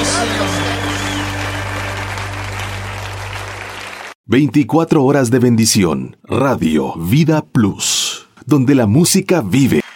24 horas de bendición. Radio Vida Plus, donde la música vive.